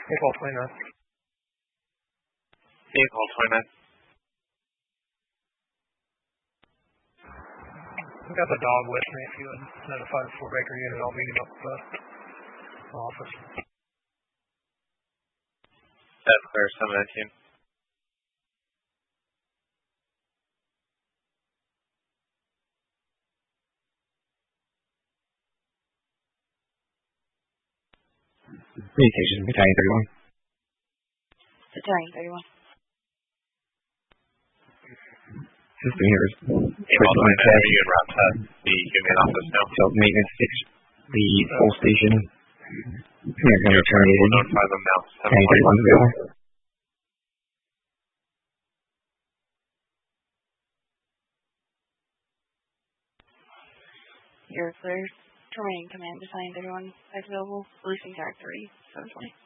April 29th. April 29th. I got the dog with me. If you would notify the Fort Baker unit, I'll meet him up at the office. That's clear, 719. Communications, Battalion 31. Battalion 31. System here is April 29th, are you in route to the humane office now? Maintenance fix the full station. They're going to be terminated. We'll notify them now. Battalion 31 available. You're clear. Terminating command, Battalion 31. Available. Releasing Tag 3, 720.